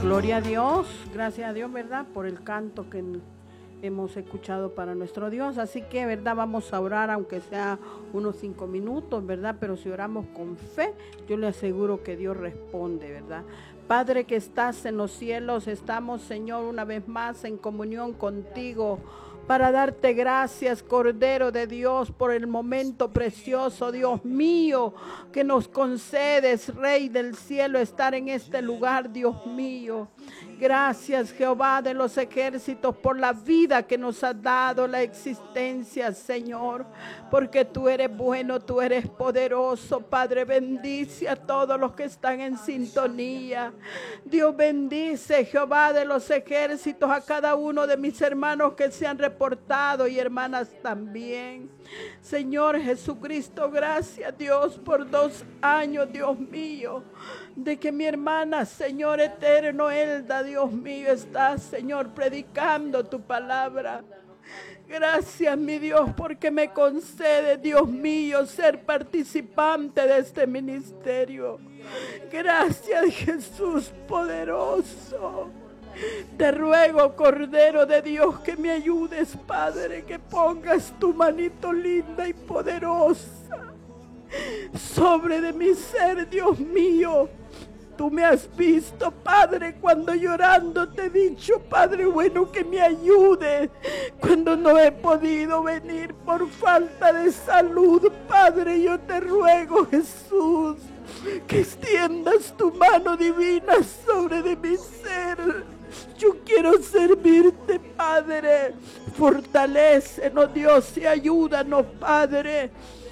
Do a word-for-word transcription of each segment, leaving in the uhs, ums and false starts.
Gloria a Dios, gracias a Dios, ¿verdad? Por el canto que hemos escuchado para nuestro Dios. Así que, ¿verdad? Vamos a orar, aunque sea unos cinco minutos, ¿verdad? Pero si oramos con fe, yo le aseguro que Dios responde, ¿verdad? Padre que estás en los cielos, estamos, Señor, una vez más en comunión contigo, para darte gracias, Cordero de Dios, por el momento precioso, Dios mío, que nos concedes, Rey del cielo, estar en este lugar, Dios mío. Gracias, Jehová de los ejércitos, por la vida que nos has dado, la existencia, Señor, porque tú eres bueno, tú eres poderoso. Padre, bendice a todos los que están en sintonía. Dios bendice, Jehová de los ejércitos, a cada uno de mis hermanos que se han reportado y hermanas también. Señor Jesucristo, gracias, Dios, por dos años, Dios mío, de que mi hermana, Señor eterno, Elda, Dios mío, está, Señor, predicando tu palabra. Gracias, mi Dios, porque me concede, Dios mío, ser participante de este ministerio. Gracias, Jesús poderoso. Te ruego, Cordero de Dios, que me ayudes, Padre, que pongas tu manito linda y poderosa sobre de mi ser, Dios mío. Tú me has visto, Padre, cuando llorando te he dicho, Padre bueno, que me ayude cuando no he podido venir por falta de salud. Padre, yo te ruego, Jesús, que extiendas tu mano divina sobre de mi ser. Yo quiero servirte, Padre. Fortalécenos, Dios, y ayúdanos, Padre.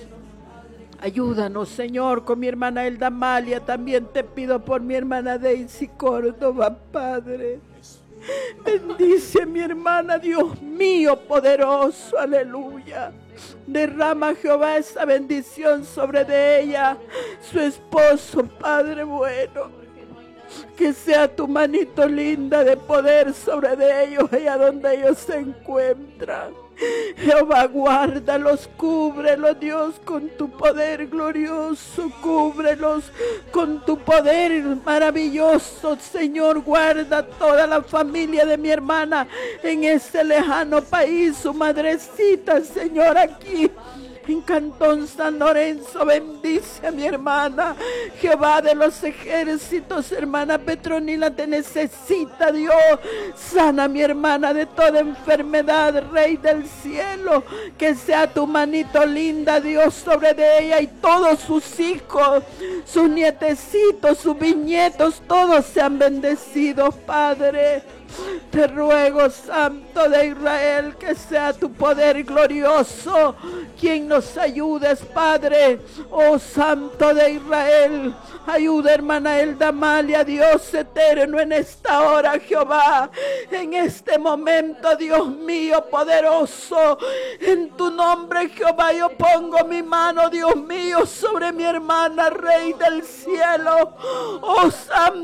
Ayúdanos, Señor, con mi hermana Elda Malia. También te pido por mi hermana Daisy Córdoba, Padre. Bendice a mi hermana, Dios mío, poderoso, aleluya. Derrama, Jehová, esa bendición sobre de ella, su esposo, Padre bueno. Que sea tu manito linda de poder sobre de ellos, allá donde ellos se encuentran. Jehová, guárdalos, cúbrelos, Dios, con tu poder glorioso, cúbrelos con tu poder maravilloso, Señor. Guarda toda la familia de mi hermana en ese lejano país, su madrecita, Señor, aquí en Cantón San Lorenzo. Bendice a mi hermana, Jehová de los ejércitos. Hermana Petronila te necesita, Dios. Sana a mi hermana de toda enfermedad, Rey del cielo. Que sea tu manito linda, Dios, sobre de ella y todos sus hijos, sus nietecitos, sus bisnietos, todos sean bendecidos, Padre. Te ruego, Santo de Israel, que sea tu poder glorioso quien nos ayudes, Padre. Oh, Santo de Israel, ayuda, hermana Elda Malia, Dios eterno, en esta hora, Jehová, en este momento, Dios mío, poderoso. En tu nombre, Jehová, yo pongo mi mano, Dios mío, sobre mi hermana, Rey del cielo. Oh, Santo